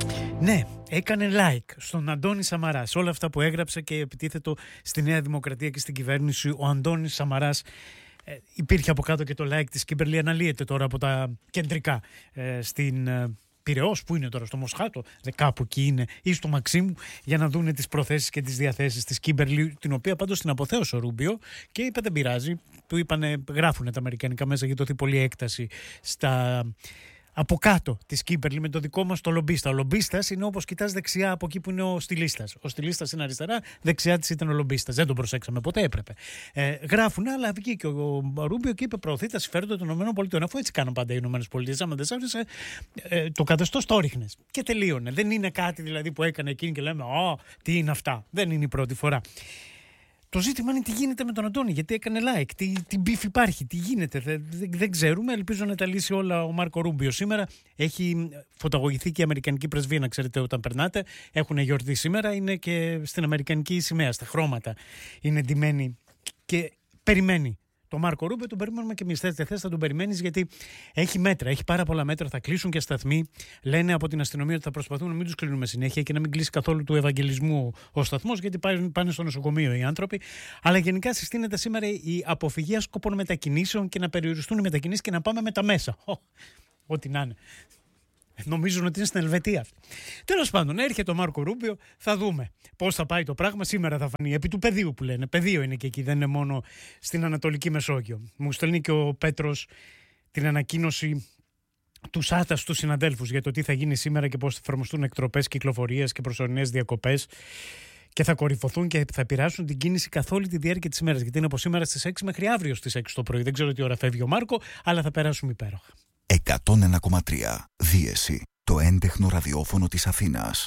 Ναι, έκανε like στον Αντώνη Σαμαρά. Όλα αυτά που έγραψε και επιτίθετο στη Νέα Δημοκρατία και στην κυβέρνηση, ο Αντώνης Σαμαράς. Υπήρχε από κάτω και το like της Κίμπερλι, αναλύεται τώρα από τα κεντρικά στην Πειραιώς, που είναι τώρα στο Μοσχάτο, κάπου εκεί είναι, ή στο Μαξίμου, για να δούνε τις προθέσεις και τις διαθέσεις της Κίμπερλι, την οποία πάντως την αποθέωσε ο Ρούμπιο και είπε δεν πειράζει. Του είπανε, γράφουνε τα αμερικανικά μέσα, έχει δοθεί πολλή έκταση στα από κάτω τη Κίμπερλι με το δικό μας το λομπίστα. Ο λομπίστας είναι όπως κοιτάς δεξιά από εκεί που είναι ο στυλίστας. Ο στυλίστας είναι αριστερά, δεξιά της ήταν ο λομπίστας. Δεν τον προσέξαμε ποτέ, έπρεπε. Γράφουν, αλλά βγήκε ο Ρούμπιο και είπε: προωθεί τα συμφέροντα των ΗΠΑ. Αφού έτσι κάνουν πάντα οι ΗΠΑ. Άμα δεν σ' άρεσε, το καθεστώς το ρίχνες. Και τελείωνε. Δεν είναι κάτι δηλαδή που έκανε εκείνη και λέμε: τι είναι αυτά. Δεν είναι η πρώτη φορά. Το ζήτημα είναι τι γίνεται με τον Αντώνη, γιατί έκανε like, τι μπιφ υπάρχει, τι γίνεται, δεν ξέρουμε. Ελπίζω να τα λύσει όλα ο Μάρκο Ρούμπιο. Σήμερα έχει φωτογραφηθεί και η Αμερικανική πρεσβεία, να ξέρετε, όταν περνάτε. Έχουν γιορτή σήμερα, είναι και στην Αμερικανική σημαία, στα χρώματα. Είναι ντυμένη και περιμένει. Το Μάρκο Ρούμπιο τον περιμένουμε και εμείς. Θες θα τον περιμένεις, γιατί έχει μέτρα, έχει πάρα πολλά μέτρα. Θα κλείσουν και σταθμοί. Λένε από την αστυνομία ότι θα προσπαθούν να μην τους κλείνουμε συνέχεια και να μην κλείσει καθόλου του Ευαγγελισμού ο σταθμός, γιατί πάνε στο νοσοκομείο οι άνθρωποι. Αλλά γενικά συστήνεται σήμερα η αποφυγή άσκοπων μετακινήσεων και να περιοριστούν οι μετακινήσεις και να πάμε με τα μέσα. Ό,τι να είναι. Νομίζουν ότι είναι στην Ελβετία. Τέλος πάντων, έρχεται ο Μάρκο Ρούμπιο, θα δούμε πώς θα πάει το πράγμα. Σήμερα θα φανεί. Επί του πεδίου που λένε. Πεδίο είναι και εκεί, δεν είναι μόνο στην Ανατολική Μεσόγειο. Μου στέλνει και ο Πέτρος την ανακοίνωση του ΣΑΤΑ στους συναδέλφους για το τι θα γίνει σήμερα και πώς θα εφαρμοστούν εκτροπές, κυκλοφορίες και προσωρινές διακοπές. Και θα κορυφωθούν και θα επηρεάσουν την κίνηση καθ' όλη τη διάρκεια της ημέρας. Γιατί είναι από σήμερα στις 6 μέχρι αύριο στις 6 το πρωί. Δεν ξέρω τι ώρα φεύγει ο Μάρκο, αλλά θα περάσουμε υπέροχα. 101,3 Δίεση, το έντεχνο ραδιόφωνο της Αθήνας.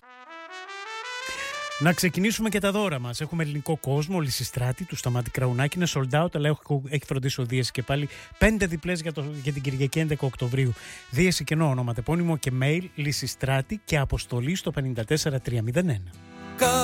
Να ξεκινήσουμε και τα δώρα μας. Έχουμε ελληνικό κόσμο, Λυσιστράτη, του Σταμάτη Κραουνάκη. Είναι sold out, αλλά έχει φροντίσει ο Δίεση και πάλι 5 διπλές για την Κυριακή 11 Οκτωβρίου. Δίεση κενό ονοματεπώνυμο και mail Λυσιστράτη και αποστολή στο 54301.